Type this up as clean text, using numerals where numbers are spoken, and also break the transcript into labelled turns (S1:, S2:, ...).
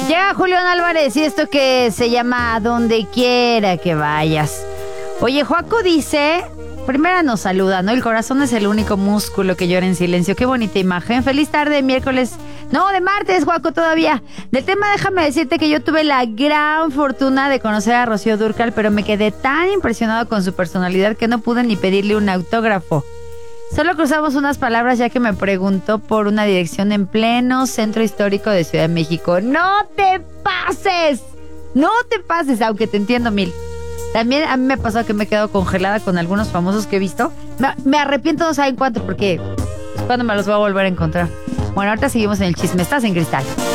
S1: Llega Julián Álvarez y esto que se llama A Donde Quiera que Vayas. Oye, Joaco dice, primera nos saluda, ¿no? El corazón es el único músculo que llora en silencio. Qué bonita imagen. Feliz tarde, miércoles. No, de martes, Joaco, todavía. Del tema, déjame decirte que yo tuve la gran fortuna de conocer a Rocío Dúrcal, pero me quedé tan impresionado con su personalidad que no pude ni pedirle un autógrafo. Solo cruzamos unas palabras ya que me preguntó por una dirección en pleno centro histórico de Ciudad de México. ¡No te pases! ¡No te pases! Aunque te entiendo mil. También a mí me ha pasado que me he quedado congelada con algunos famosos que he visto. Me arrepiento, no saben cuánto, porque es cuando me los voy a volver a encontrar. Bueno, ahorita seguimos en el chisme. Estás en Cristal.